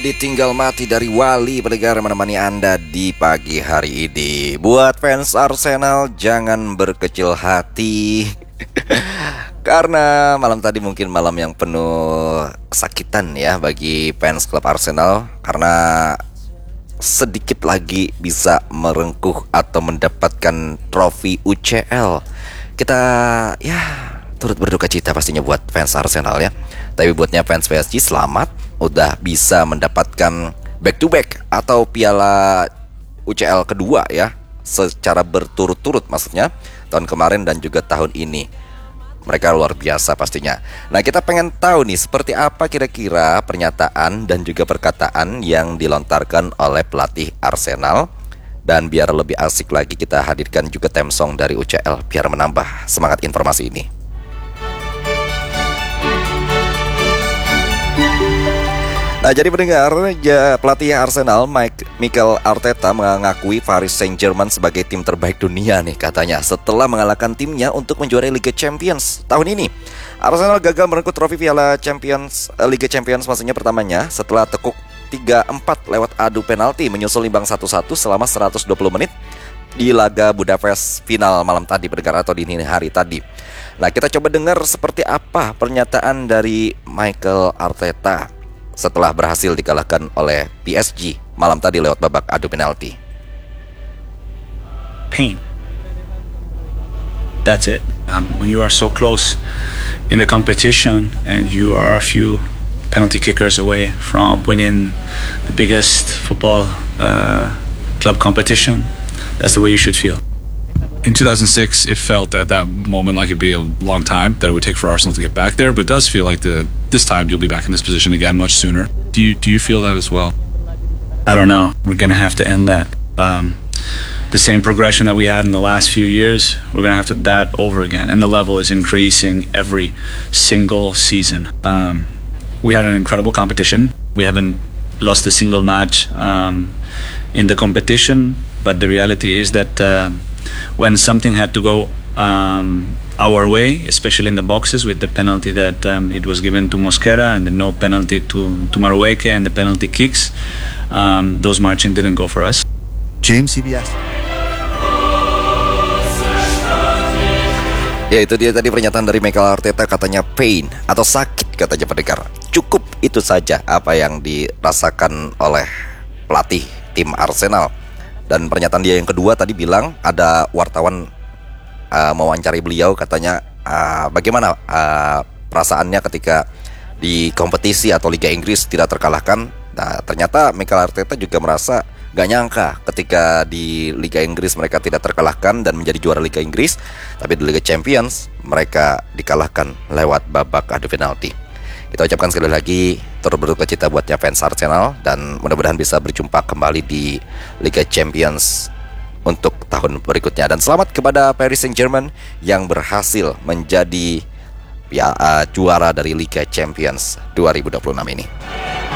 ditinggal mati dari Wali pendengar menemani Anda di pagi hari ini. Buat fans Arsenal jangan berkecil hati karena malam tadi mungkin malam yang penuh kesakitan ya bagi fans klub Arsenal, karena sedikit lagi bisa merengkuh atau mendapatkan trofi UCL. Kita ya turut berduka cita pastinya buat fans Arsenal ya. Tapi buatnya fans PSG selamat, udah bisa mendapatkan back to back atau piala UCL kedua ya, secara berturut-turut maksudnya, tahun kemarin dan juga tahun ini. Mereka luar biasa pastinya. Nah, kita pengen tahu nih seperti apa kira-kira pernyataan dan juga perkataan yang dilontarkan oleh pelatih Arsenal. Dan biar lebih asik lagi, kita hadirkan juga theme song dari UCL biar menambah semangat informasi ini. Nah, jadi pendengar, pelatih Arsenal Mikel Arteta mengakui Paris Saint-Germain sebagai tim terbaik dunia nih katanya, setelah mengalahkan timnya untuk menjuarai Liga Champions tahun ini. Arsenal gagal merengkuh trofi Piala Champions, Liga Champions maksudnya pertamanya setelah tekuk 3-4 lewat adu penalti menyusul imbang 1-1 selama 120 menit di laga Budapest final malam tadi pendengar, atau dini hari tadi. Nah, kita coba dengar seperti apa pernyataan dari Mikel Arteta setelah berhasil dikalahkan oleh PSG malam tadi lewat babak adu penalti. Pain. That's it. When you are so close in the competition and you are a few penalty kickers away from winning the biggest football club competition, that's the way you should feel. In 2006, it felt at that moment like it'd be a long time that it would take for Arsenal to get back there, but it does feel like this time you'll be back in this position again much sooner. Do you feel that as well? I don't know. We're gonna have to end that. The same progression that we had in the last few years, we're gonna have to that over again, and the level is increasing every single season. We had an incredible competition. We haven't lost a single match in the competition, but the reality is that when something had to go our way, especially in the boxes with the penalty that it was given to Mosquera and the no penalty to Marueke and the penalty kicks, those marching didn't go for us. James, CBS. Ya, itu dia tadi pernyataan dari Mikel Arteta, katanya pain atau sakit katanya pendengar. Cukup itu saja apa yang dirasakan oleh pelatih tim Arsenal. Dan pernyataan dia yang kedua tadi bilang, ada wartawan mewawancari beliau, katanya bagaimana perasaannya ketika di kompetisi atau Liga Inggris tidak terkalahkan. Nah, ternyata Mikel Arteta juga merasa gak nyangka ketika di Liga Inggris mereka tidak terkalahkan dan menjadi juara Liga Inggris, tapi di Liga Champions mereka dikalahkan lewat babak adu penalti. Kita ucapkan sekali lagi turut berduka cita buatnya fans Arsenal, dan mudah-mudahan bisa berjumpa kembali di Liga Champions untuk tahun berikutnya. Dan selamat kepada Paris Saint-Germain yang berhasil menjadi juara dari Liga Champions 2026 ini.